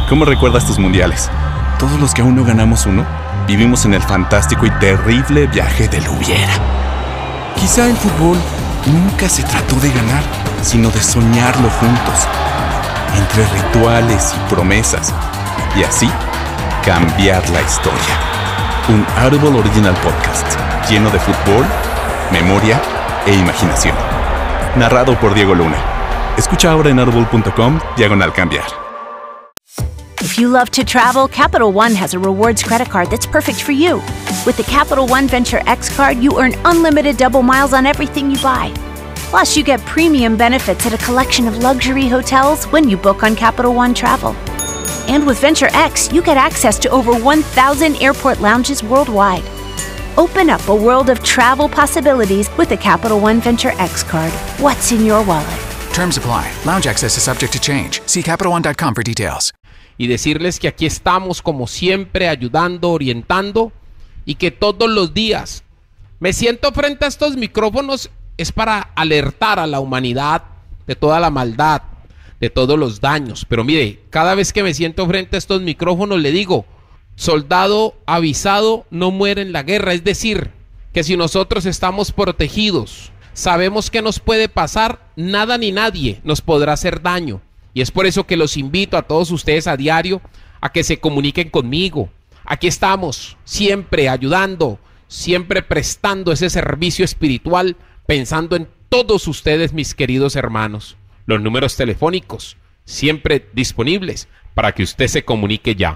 ¿Cómo recuerdas tus mundiales? Todos los que aún no ganamos uno, vivimos en el fantástico y terrible viaje del hubiera. Quizá el fútbol nunca se trató de ganar, sino de soñarlo juntos, entre rituales y promesas, y así cambiar la historia. Un Audible Original Podcast, lleno de fútbol, memoria e imaginación. Narrado por Diego Luna. Escucha ahora en audible.com/cambiar. If you love to travel, Capital One has a rewards credit card that's perfect for you. With the Capital One Venture X card, you earn unlimited double miles on everything you buy. Plus, you get premium benefits at a collection of luxury hotels when you book on Capital One Travel. And with Venture X, you get access to over 1,000 airport lounges worldwide. Open up a world of travel possibilities with the Capital One Venture X card. What's in your wallet? Terms apply. Lounge access is subject to change. See CapitalOne.com for details. Y decirles que aquí estamos como siempre ayudando, orientando y que todos los días me siento frente a estos micrófonos es para alertar a la humanidad de toda la maldad, de todos los daños. Pero mire, cada vez que me siento frente a estos micrófonos le digo: soldado avisado no muere en la guerra. Es decir, que si nosotros estamos protegidos, sabemos que nos puede pasar, nada ni nadie nos podrá hacer daño. Y es por eso que los invito a todos ustedes a diario a que se comuniquen conmigo. Aquí estamos, siempre ayudando, siempre prestando ese servicio espiritual, pensando en todos ustedes, mis queridos hermanos. Los números telefónicos siempre disponibles para que usted se comunique ya.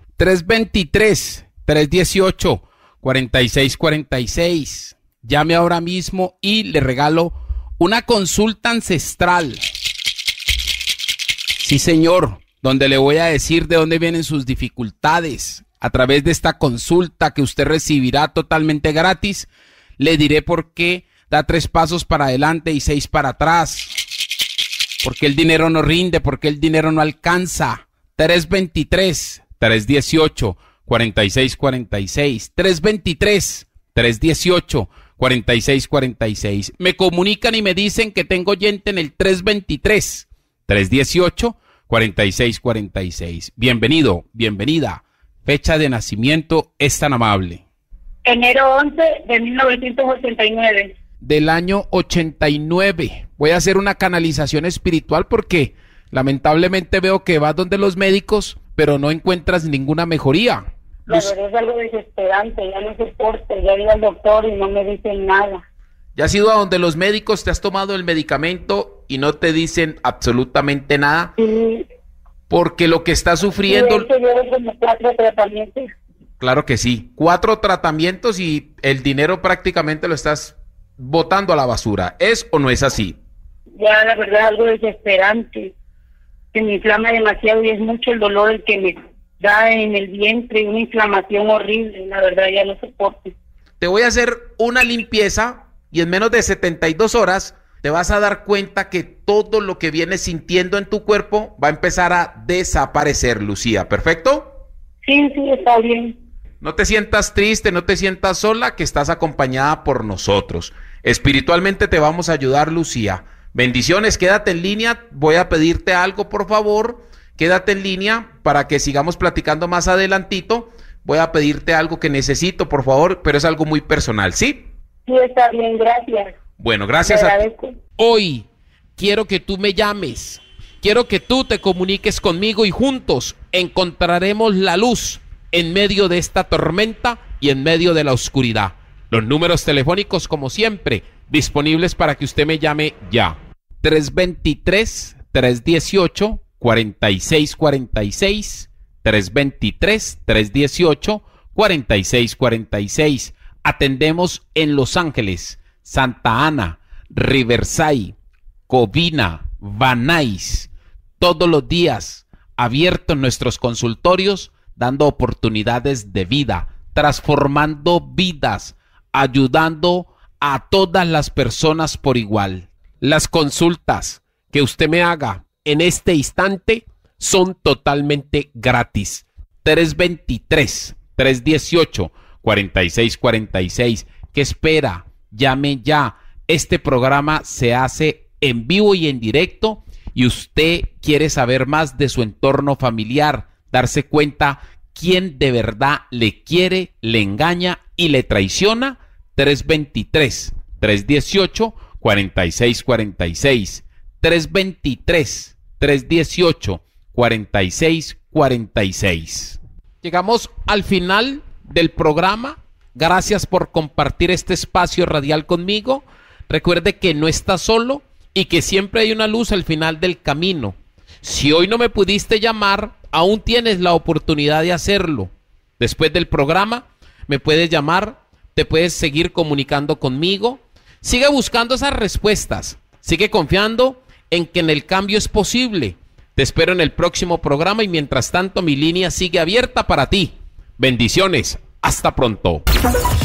323-318-4646. Llame ahora mismo y le regalo una consulta ancestral. Sí, señor, donde le voy a decir de dónde vienen sus dificultades. A través de esta consulta que usted recibirá totalmente gratis, le diré por qué da 3 pasos para adelante y 6 para atrás. Por qué el dinero no rinde, por qué el dinero no alcanza. 323-318-4646. 323-318-4646. Me comunican y me dicen que tengo oyente en el 323-318-4646. Bienvenido, bienvenida. Fecha de nacimiento es tan amable. Enero 11 de 1989. Del año 89. Voy a hacer una canalización espiritual porque lamentablemente veo que vas donde los médicos, pero no encuentras ninguna mejoría. La verdad es algo desesperante, ya no soporto, ya he ido al doctor y no me dicen nada. ¿Ya has ido a donde los médicos, te has tomado el medicamento y no te dicen absolutamente nada? Sí. Porque lo que estás sufriendo... Sí, llevo como 4 tratamientos. Claro que sí, 4 tratamientos y el dinero prácticamente lo estás botando a la basura. ¿Es o no es así? Ya, la verdad, algo desesperante. Que me inflama demasiado y es mucho el dolor el que me da en el vientre, una inflamación horrible. La verdad, ya no soporto. Te voy a hacer una limpieza y en menos de 72 horas te vas a dar cuenta que todo lo que vienes sintiendo en tu cuerpo va a empezar a desaparecer, Lucía. ¿Perfecto? Sí, está bien. No te sientas triste, no te sientas sola, que estás acompañada por nosotros. Espiritualmente te vamos a ayudar, Lucía. Bendiciones, quédate en línea. Voy a pedirte algo, por favor. Quédate en línea para que sigamos platicando más adelantito. Voy a pedirte algo que necesito, por favor, pero es algo muy personal, ¿sí? Sí, está bien, gracias. Bueno, gracias a ti. Hoy quiero que tú me llames. Quiero que tú te comuniques conmigo y juntos encontraremos la luz en medio de esta tormenta y en medio de la oscuridad. Los números telefónicos, como siempre, disponibles para que usted me llame ya. 323-318-4646. 323-318-4646. Atendemos en Los Ángeles, Santa Ana, Riverside, Covina, Van Nuys. Todos los días abiertos nuestros consultorios, dando oportunidades de vida, transformando vidas, ayudando a todas las personas por igual. Las consultas que usted me haga en este instante son totalmente gratis. 323-318-4646. ¿Qué espera? Llame ya. Este programa se hace en vivo y en directo y usted quiere saber más de su entorno familiar, darse cuenta quién de verdad le quiere, le engaña y le traiciona. 323-318-4646. 323-318-4646. Llegamos al final del programa. Gracias por compartir este espacio radial conmigo. Recuerde que no está solo y que siempre hay una luz al final del camino. Si hoy no me pudiste llamar, aún tienes la oportunidad de hacerlo. Después del programa me puedes llamar, te puedes seguir comunicando conmigo. Sigue buscando esas respuestas. Sigue confiando en que en el cambio es posible. Te espero en el próximo programa y mientras tanto mi línea sigue abierta para ti. Bendiciones. Hasta pronto.